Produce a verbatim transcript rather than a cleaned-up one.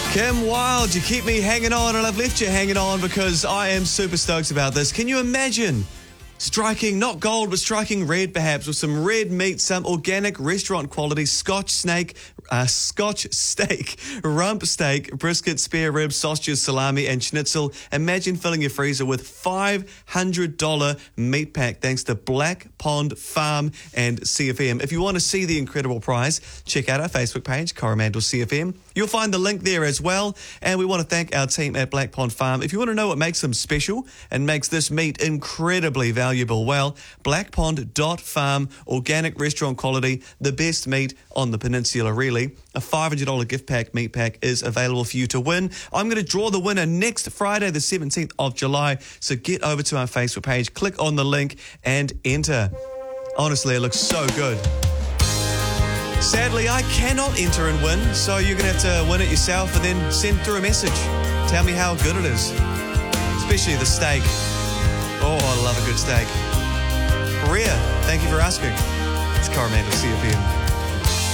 Kim Wilde, you keep me hanging on, and I've left you hanging on because I am super stoked about this. Can you imagine striking, not gold, but striking red perhaps, with some red meat, some organic restaurant quality Scotch snake, uh, Scotch steak, rump steak, brisket, spare ribs, sausages, salami and schnitzel. Imagine filling your freezer with five hundred dollars meat pack thanks to Black Pond Farm and C F M. If you want to see the incredible prize, check out our Facebook page, Coromandel C F M. You'll find the link there as well. And we want to thank our team at Black Pond Farm. If you want to know what makes them special and makes this meat incredibly valuable, well, black pond dot farm, organic restaurant quality, the best meat on the peninsula, really. A five hundred dollars gift pack, meat pack, is available for you to win. I'm going to draw the winner next Friday, the seventeenth of July. So get over to our Facebook page, click on the link and enter. Honestly, it looks so good. Sadly, I cannot enter and win, so you're going to have to win it yourself and then send through a message. Tell me how good it is, especially the steak. Oh, I love a good steak. Rhea, thank you for asking. It's Coromandel C F M.